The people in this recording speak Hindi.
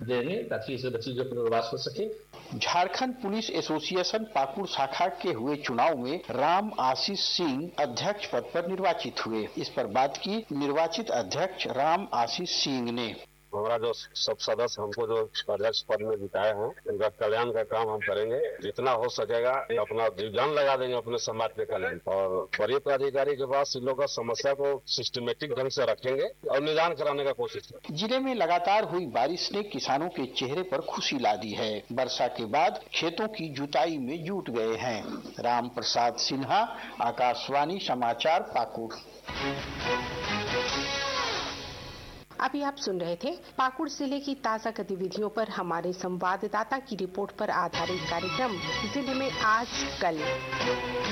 देंगे ताकि इसे बच्चे जो पुनर्वास हो सके। झारखंड पुलिस एसोसिएशन पाकुड़ शाखा के हुए चुनाव में राम आशीष सिंह अध्यक्ष पद पर निर्वाचित हुए। इस पर बात की निर्वाचित अध्यक्ष राम आशीष सिंह ने। हमारा जो सब सदस्य हमको जो अध्यक्ष पद में जिताए हैं, उनका कल्याण का काम हम करेंगे। जितना हो सकेगा अपना जीवन लगा देंगे अपने समाज के कल्याण। और वरीय पदाधिकारी के पास इन लोगों का समस्या को सिस्टमेटिक ढंग से रखेंगे और निदान कराने का कोशिश करेंगे। जिले में लगातार हुई बारिश ने किसानों के चेहरे पर खुशी ला दी है। वर्षा के बाद खेतों की जुताई में जुट गए हैं। राम प्रसाद सिन्हा, आकाशवाणी समाचार, पाकुड़। अभी आप सुन रहे थे पाकुड़ जिले की ताजा गतिविधियों पर हमारे संवाददाता की रिपोर्ट पर आधारित कार्यक्रम जिले में आज कल।